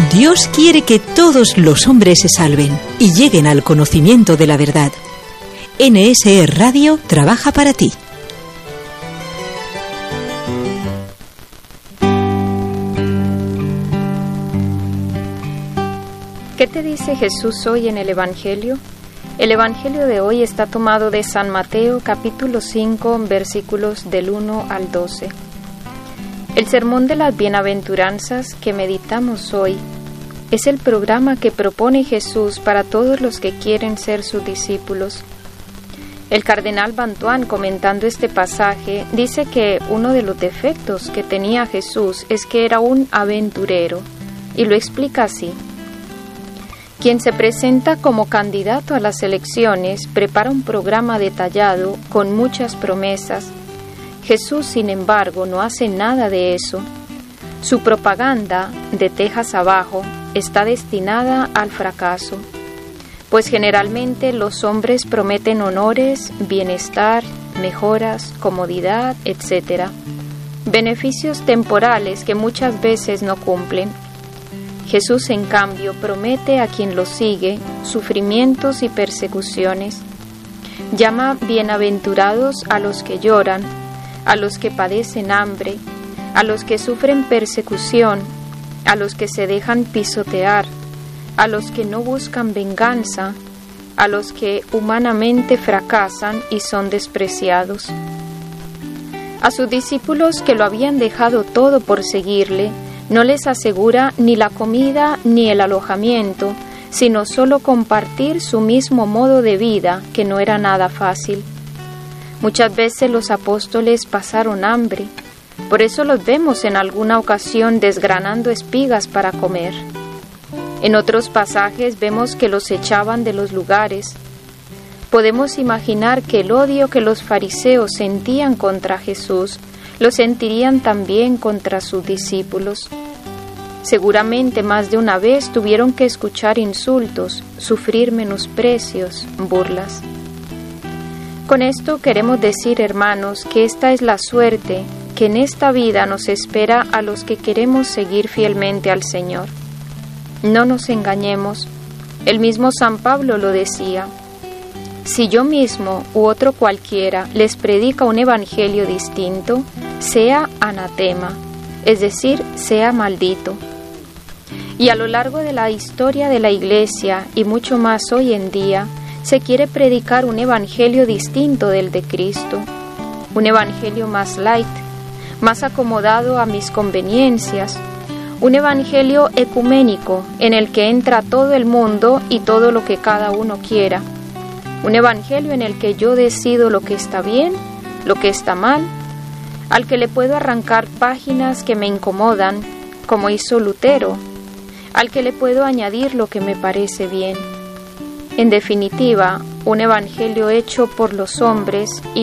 Dios quiere que todos los hombres se salven y lleguen al conocimiento de la verdad. NSE Radio trabaja para ti. ¿Qué te dice Jesús hoy en el Evangelio? El Evangelio de hoy está tomado de San Mateo, capítulo 5, versículos del 1 al 12. El Sermón de las Bienaventuranzas que meditamos hoy es el programa que propone Jesús para todos los que quieren ser sus discípulos. El cardenal Bantuán, comentando este pasaje, dice que uno de los defectos que tenía Jesús es que era un aventurero, y lo explica así. Quien se presenta como candidato a las elecciones prepara un programa detallado con muchas promesas. Jesús, sin embargo, no hace nada de eso. Su propaganda, de tejas abajo, está destinada al fracaso, pues generalmente los hombres prometen honores, bienestar, mejoras, comodidad, etc. Beneficios temporales que muchas veces no cumplen. Jesús, en cambio, promete a quien lo sigue sufrimientos y persecuciones. Llama bienaventurados a los que lloran, a los que padecen hambre, a los que sufren persecución, a los que se dejan pisotear, a los que no buscan venganza, a los que humanamente fracasan y son despreciados. A sus discípulos que lo habían dejado todo por seguirle, no les asegura ni la comida ni el alojamiento, sino solo compartir su mismo modo de vida, que no era nada fácil. Muchas veces los apóstoles pasaron hambre, por eso los vemos en alguna ocasión desgranando espigas para comer. En otros pasajes vemos que los echaban de los lugares. Podemos imaginar que el odio que los fariseos sentían contra Jesús lo sentirían también contra sus discípulos. Seguramente más de una vez tuvieron que escuchar insultos, sufrir menosprecios, burlas. Con esto queremos decir, hermanos, que esta es la suerte que en esta vida nos espera a los que queremos seguir fielmente al Señor. No nos engañemos, el mismo San Pablo lo decía. Si yo mismo u otro cualquiera les predica un evangelio distinto, sea anatema, es decir, sea maldito. Y a lo largo de la historia de la Iglesia y mucho más hoy en día, se quiere predicar un evangelio distinto del de Cristo, un evangelio más light, más acomodado a mis conveniencias, un evangelio ecuménico en el que entra todo el mundo y todo lo que cada uno quiera, un evangelio en el que yo decido lo que está bien, lo que está mal, al que le puedo arrancar páginas que me incomodan, como hizo Lutero, al que le puedo añadir lo que me parece bien. En definitiva, un evangelio hecho por los hombres y